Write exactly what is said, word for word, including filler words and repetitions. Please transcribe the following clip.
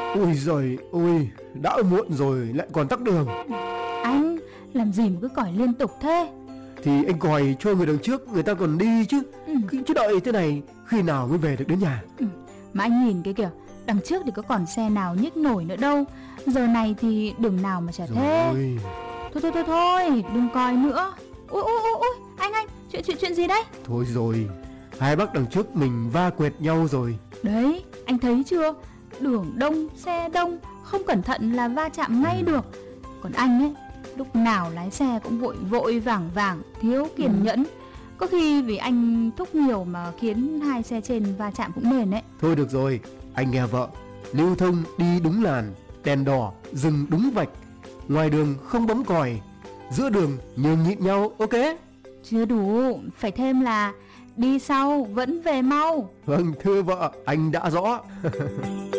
Ôi giời ôi, đã muộn rồi lại còn tắc đường. Anh làm gì mà cứ còi liên tục thế? Thì anh còi cho người đằng trước người ta còn đi chứ. Ừ. Chứ đợi thế này khi nào mới về được đến nhà. Ừ. Mà anh nhìn cái kìa, đằng trước thì có còn xe nào nhích nổi nữa đâu. Giờ này thì đường nào mà chả thế. Rồi. Thôi thôi thôi thôi, đừng coi nữa. Ui ui ui ui, anh anh, chuyện chuyện chuyện gì đấy? Thôi rồi, hai bác đằng trước mình va quẹt nhau rồi. Đấy, anh thấy chưa? Đường đông, xe đông, không cẩn thận là va chạm ngay được. Còn anh ấy, lúc nào lái xe cũng vội vội vàng vàng, thiếu kiên Ừ. nhẫn. Có khi vì anh thúc nhiều mà khiến hai xe trên va chạm cũng nền ấy. Thôi được rồi, anh nghe vợ. Lưu thông đi đúng làn, đèn đỏ dừng đúng vạch, ngoài đường không bấm còi, giữa đường nhường nhịn nhau, ok? Chưa đủ, phải thêm là đi sau vẫn về mau. Vâng, thưa vợ, anh đã rõ.